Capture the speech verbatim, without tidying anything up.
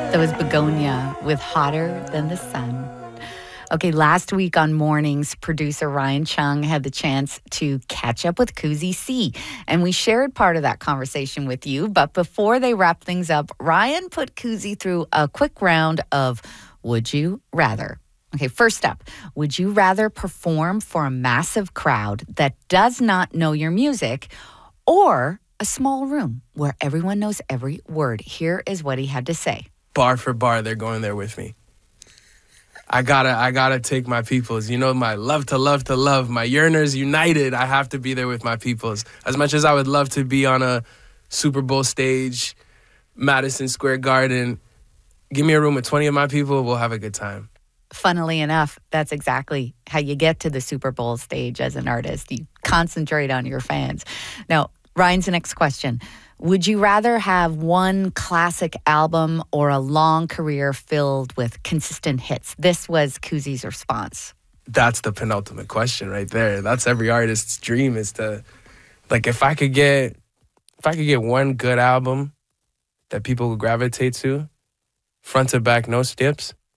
That was Begonia with Hotter Than the Sun. Okay, last week on Mornings, producer Ryan Chung had the chance to catch up with Kuzi C, and we shared part of that conversation with you. But before they wrap things up, Ryan put Kuzi through a quick round of Would You Rather? Okay, first up, would you rather perform for a massive crowd that does not know your music, or a small room where everyone knows every word? Here is what he had to say. Bar for bar, they're going there with me. I gotta, I gotta take my peoples. You know, my love to love to love, my yearners united. I have to be there with my peoples. As much as I would love to be on a Super Bowl stage, Madison Square Garden, give me a room with twenty of my people, we'll have a good time. Funnily enough, that's exactly how you get to the Super Bowl stage as an artist. You concentrate on your fans. Now, Ryan's next question. Would you rather have one classic album or a long career filled with consistent hits? This was Kuzi's response. That's the penultimate question right there. That's every artist's dream, is to, like, if I could get, if I could get one good album that people would gravitate to, front to back, no skips,